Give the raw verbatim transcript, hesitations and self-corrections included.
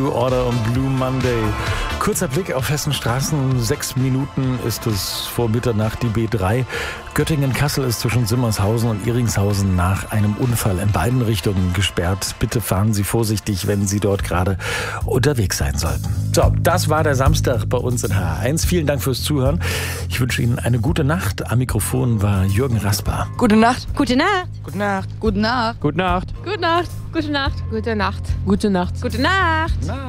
New Order und Blue Monday. Kurzer Blick auf Hessens Straßen. Sechs Minuten ist es vor Mitternacht, die B drei. Göttingen-Kassel ist zwischen Simmershausen und Iringshausen nach einem Unfall in beiden Richtungen gesperrt. Bitte fahren Sie vorsichtig, wenn Sie dort gerade unterwegs sein sollten. So, das war der Samstag bei uns in H eins. Vielen Dank fürs Zuhören. Ich wünsche Ihnen eine gute Nacht. Am Mikrofon war Jürgen Rasper. Gute Nacht. Gute Nacht. Gute Nacht. Gute Nacht. Gute Nacht. Gute Nacht. Gute Nacht. Gute Nacht. Gute Nacht. Gute Nacht. Nacht.